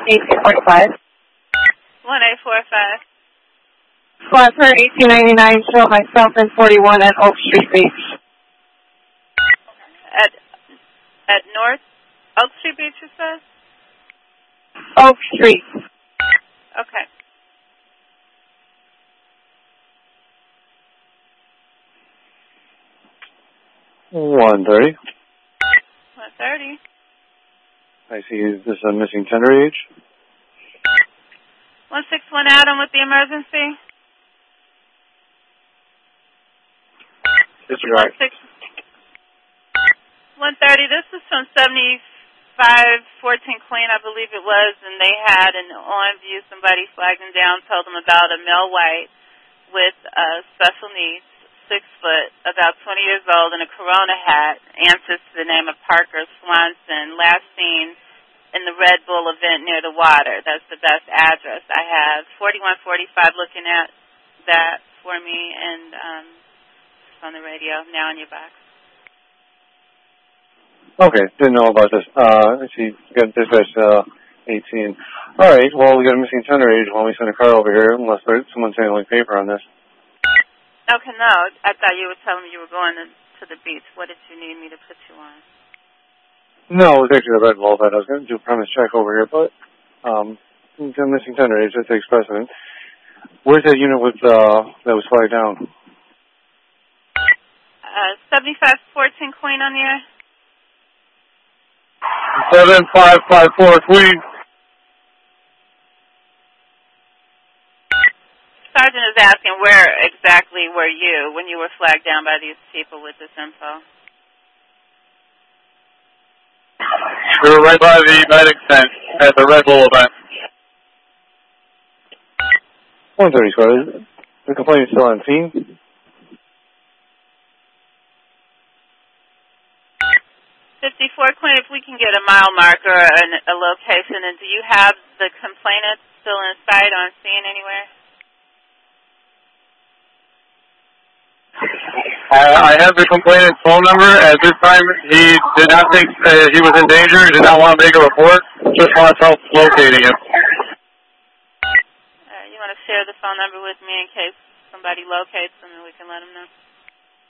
1845. 1845. Flat for 1899, show myself in 41 at Oak Street Beach. At North Oak Street Beach, you said? Oak Street. Okay. $130. 130. I see. Is this a missing tender age? 161 Adam with the emergency. Disregard. 130. This is from 7514 Queen, I believe it was, and they had an on view. Somebody flagged them down, told them about a male white with special needs, 6 foot, about 20 years old, in a Corona hat, answers to the name of Parker Swanson, last seen in the Red Bull event near the water. That's the best address I have. 4145 looking at that for me, and it's on the radio, now in your box. Okay, didn't know about this. Let's see, got dispatch 18. All right, well, we got a missing tender age while we send a car over here, unless someone's handling paper on this. Okay, no, I thought you were telling me you were going to the beach. What did you need me to put you on? No, it was actually the Red Bull that I was going to do a premise check over here, but the missing tender age, that takes precedent. Where's that unit with that was flagged down? 7514 Queen on the air. 7554 Queen. Sergeant is asking where exactly were you when you were flagged down by these people with this info? We were right by the medic tent at the Red Bull event. 130 squad. The complaint is still on scene. 54 Queen, if we can get a mile marker and a location, and do you have the complainant still in sight on scene anywhere? I have the complainant's phone number. At this time, he did not think he was in danger. He did not want to make a report. Just wants help locating him. You want to share the phone number with me in case somebody locates him and we can let him know?